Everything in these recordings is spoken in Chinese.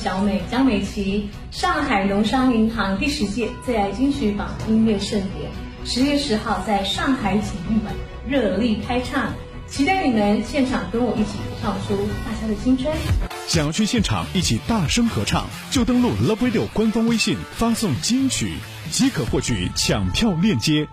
小美江美琪，上海农商银行第10届最爱金曲榜音乐盛典10月10号在上海锦艺馆热力开唱，期待你们现场跟我一起唱出大家的青春。 想要去现场一起大声合唱，就登录 Love Radio 官方微信，发送金曲即可获取抢票链接。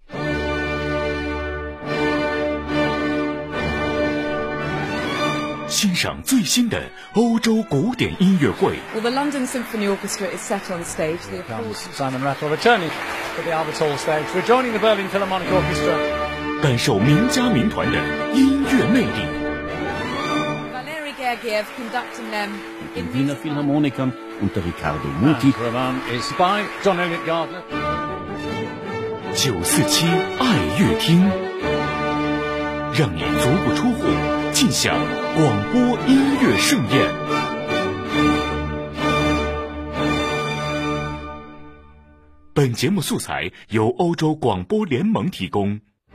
欣赏最新的欧洲古典音乐会。 Well, the London Symphony Orchestra is set on stage. Simon Rattle returning to the Albert Hall stage. We're joining the Berlin Philharmonic Orchestra. 感受名家名团的音乐魅力。 Valery Gergiev conducting them in Wiener Philharmoniker unter Riccardo Muti. Roman is by John Elliott Gardner. 947爱乐厅，让你足不出户尽享广播音乐盛宴。本节目素材由欧洲广播联盟提供。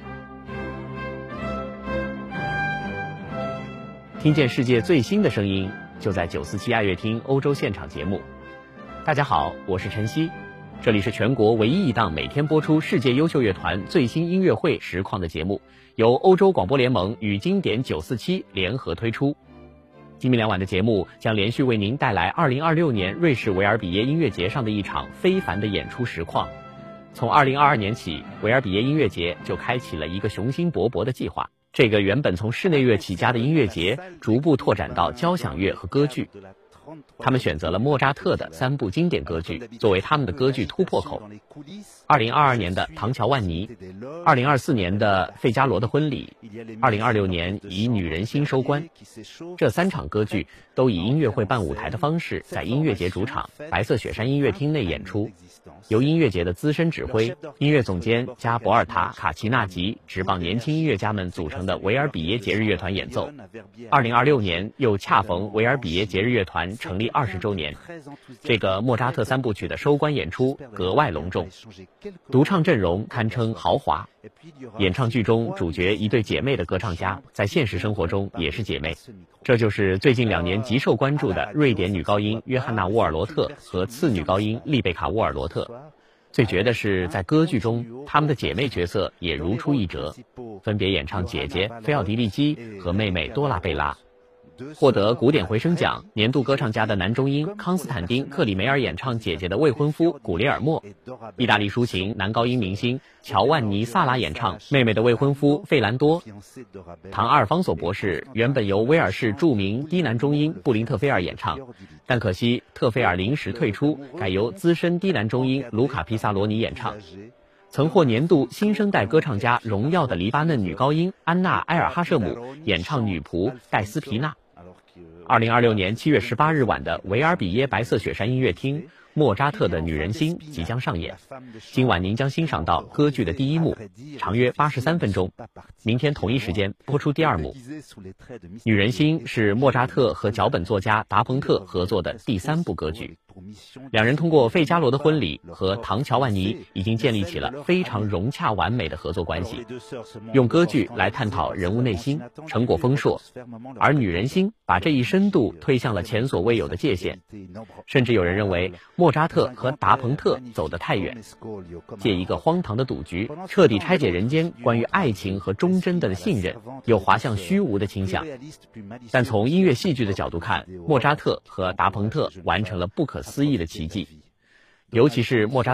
听见世界最新的声音，就在947爱乐厅欧洲现场节目。大家好，我是陈曦，这里是全国唯一一档每天播出世界优秀乐团最新音乐会实况的节目，由欧洲广播联盟与经典947联合推出。今明2晚的节目将连续为您带来2026年瑞士维尔比耶音乐节上的一场非凡的演出实况。从2022年起，维尔比耶音乐节就开启了一个雄心勃勃的计划。这个原本从室内乐起家的音乐节，逐步拓展到交响乐和歌剧。他们选择了莫扎特的3部经典歌剧作为他们的歌剧突破口：2022年的《唐乔万尼》，2024年的《费加罗的婚礼》，2026年以《女人心》收官。这3场歌剧都以音乐会伴舞台的方式，在音乐节主场白色雪山音乐厅内演出，由音乐节的资深指挥、音乐总监加博尔塔、卡奇纳吉执棒年轻音乐家们组成的维尔比耶节日乐团演奏。2026年又恰逢维尔比耶节日乐团成立20周年，这个莫扎特3部曲的收官演出格外隆重，独唱阵容堪称豪华。演唱剧中主角一对姐妹的歌唱家，在现实生活中也是姐妹。这就是最近2年极受关注的瑞典女高音约翰娜·沃尔罗特和次女高音丽贝卡·沃尔罗特。最绝的是，在歌剧中，她们的姐妹角色也如出一辙，分别演唱姐姐菲奥迪利基和妹妹多拉贝拉。获得古典回声奖年度歌唱家的男中音康斯坦丁·克里梅尔演唱姐姐的未婚夫古列尔莫，意大利抒情男高音明星乔万尼·萨拉演唱妹妹的未婚夫费兰多。唐阿尔方索博士原本由威尔士著名低男中音布林特菲尔演唱，但可惜特菲尔临时退出，改由资深低男中音卢卡皮萨罗尼演唱。曾获年度新生代歌唱家荣耀的黎巴嫩女高音安娜·埃尔哈舍姆演唱女仆戴斯皮娜。2026年7月18日晚的维尔比耶白色雪山音乐厅，莫扎特的《女人心》即将上演。今晚您将欣赏到歌剧的第1幕，长约83分钟。明天同一时间播出第2幕。《女人心》是莫扎特和脚本作家达彭特合作的第3部歌剧。2人通过《费加罗的婚礼》和《唐乔万尼》已经建立起了非常融洽完美的合作关系，用歌剧来探讨人物内心，成果丰硕。而《女人心》把这一深度推向了前所未有的界限，甚至有人认为莫扎特和达彭特走得太远，借一个荒唐的赌局，彻底拆解人间关于爱情和忠贞的信任，有滑向虚无的倾向。但从音乐戏剧的角度看，莫扎特和达彭特完成了不可思议的奇迹，尤其是莫扎